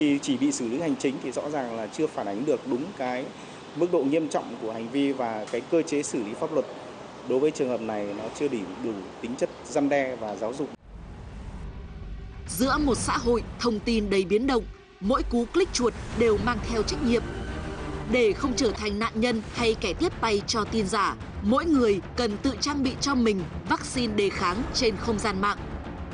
Thì chỉ bị xử lý hành chính thì rõ ràng là chưa phản ánh được đúng cái mức độ nghiêm trọng của hành vi và cái cơ chế xử lý pháp luật đối với trường hợp này nó chưa đủ tính chất răn đe và giáo dục. Giữa một xã hội thông tin đầy biến động, mỗi cú click chuột đều mang theo trách nhiệm. Để không trở thành nạn nhân hay kẻ tiếp tay cho tin giả, mỗi người cần tự trang bị cho mình vaccine đề kháng trên không gian mạng.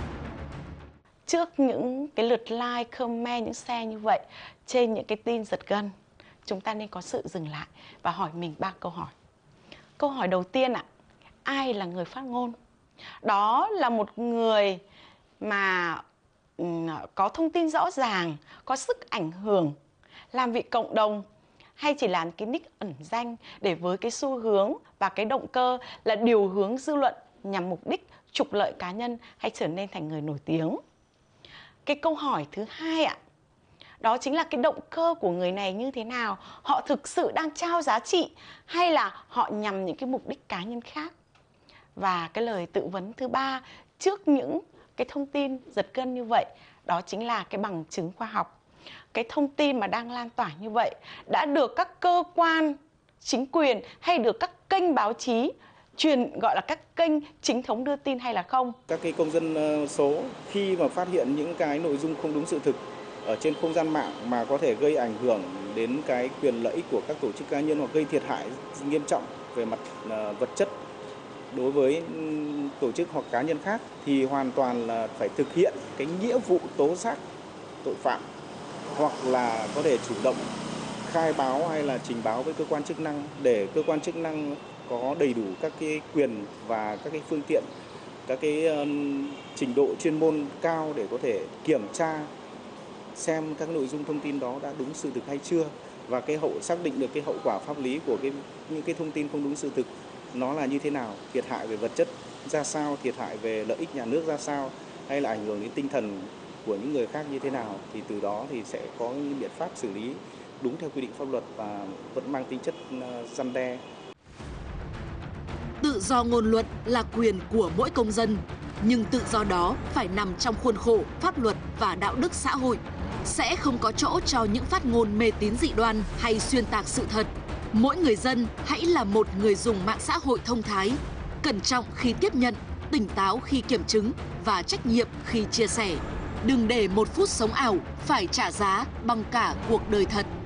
Trước những cái lượt like, comment, những share như vậy trên những cái tin giật gân, chúng ta nên có sự dừng lại và hỏi mình 3 câu hỏi. Câu hỏi đầu tiên ạ, ai là người phát ngôn? Đó là một người mà có thông tin rõ ràng, có sức ảnh hưởng, làm vì cộng đồng, hay chỉ là cái nick ẩn danh để với cái xu hướng và cái động cơ là điều hướng dư luận nhằm mục đích trục lợi cá nhân hay trở nên thành người nổi tiếng. Cái câu hỏi thứ hai ạ, đó chính là cái động cơ của người này như thế nào? Họ thực sự đang trao giá trị hay là họ nhằm những cái mục đích cá nhân khác? Và cái lời tự vấn thứ ba, trước những cái thông tin giật gân như vậy, đó chính là cái bằng chứng khoa học. Cái thông tin mà đang lan tỏa như vậy đã được các cơ quan chính quyền hay được các kênh báo chí gọi là các kênh chính thống đưa tin hay là không? Các cái công dân số khi mà phát hiện những cái nội dung không đúng sự thực ở trên không gian mạng mà có thể gây ảnh hưởng đến cái quyền lợi ích của các tổ chức cá nhân hoặc gây thiệt hại nghiêm trọng về mặt vật chất đối với tổ chức hoặc cá nhân khác thì hoàn toàn là phải thực hiện cái nghĩa vụ tố giác tội phạm hoặc là có thể chủ động khai báo hay là trình báo với cơ quan chức năng để cơ quan chức năng có đầy đủ các cái quyền và các cái phương tiện, các cái trình độ chuyên môn cao để có thể kiểm tra xem các nội dung thông tin đó đã đúng sự thực hay chưa và xác định được cái hậu quả pháp lý của những cái thông tin không đúng sự thực nó là như thế nào, thiệt hại về vật chất ra sao, thiệt hại về lợi ích nhà nước ra sao hay là ảnh hưởng đến tinh thần của những người khác như thế nào thì từ đó thì sẽ có những biện pháp xử lý đúng theo quy định pháp luật và vẫn mang tính chất răn đe. Tự do ngôn luận là quyền của mỗi công dân, nhưng tự do đó phải nằm trong khuôn khổ pháp luật và đạo đức xã hội. Sẽ không có chỗ cho những phát ngôn mê tín dị đoan hay xuyên tạc sự thật. Mỗi người dân hãy là một người dùng mạng xã hội thông thái, cẩn trọng khi tiếp nhận, tỉnh táo khi kiểm chứng và trách nhiệm khi chia sẻ. Đừng để một phút sống ảo phải trả giá bằng cả cuộc đời thật.